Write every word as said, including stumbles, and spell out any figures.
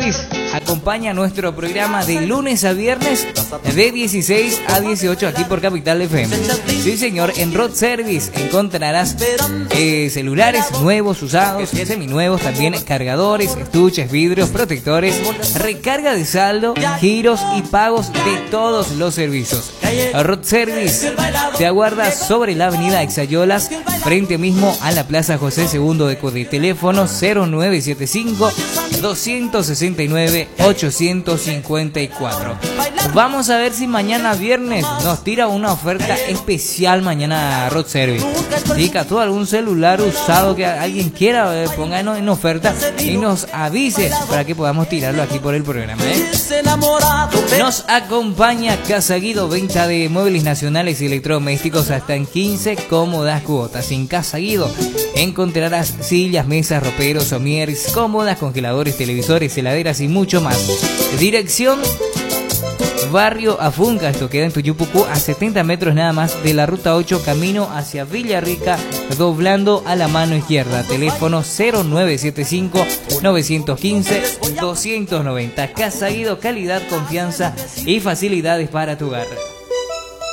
Service acompaña nuestro programa de lunes a viernes de dieciséis a dieciocho aquí por Capital F M. Sí, señor, en Road Service encontrarás eh, celulares nuevos, usados, seminuevos, también cargadores, estuches, vidrios, protectores, recarga de saldo, giros y pagos de todos los servicios. Road Service te aguarda sobre la avenida Exayolas, frente mismo a la Plaza José segundo de Code. Teléfono cero nueve siete cinco, dos seis nueve, ocho cinco cuatro. Vamos a ver si mañana viernes nos tira una oferta especial mañana Road Service. Diga tú algún celular usado que alguien quiera, eh, ponga en, en oferta y nos avise para que podamos tirarlo aquí por el programa, ¿eh? Nos acompaña Casa Guido, venta de muebles nacionales y electrodomésticos hasta en quince cómodas cuotas. En Casa Guido encontrarás sillas, mesas, roperos, somieres, cómodas, congeladores, televisores, heladeras y mucho más. Dirección Barrio Afunca, esto queda en Tuyupucú, a setenta metros nada más de la ruta ocho, camino hacia Villarrica, doblando a la mano izquierda. Teléfono cero nueve siete cinco, nueve uno cinco, dos nueve cero. Casa Guido, calidad, confianza y facilidades para tu hogar.